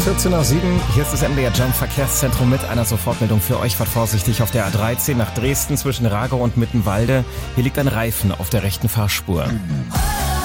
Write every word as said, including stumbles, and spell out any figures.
vierzehn nach sieben, hier ist das M D R Jump Verkehrszentrum mit einer Sofortmeldung für euch. Fahrt vorsichtig auf der A dreizehn nach Dresden zwischen Ragau und Mittenwalde. Hier liegt ein Reifen auf der rechten Fahrspur.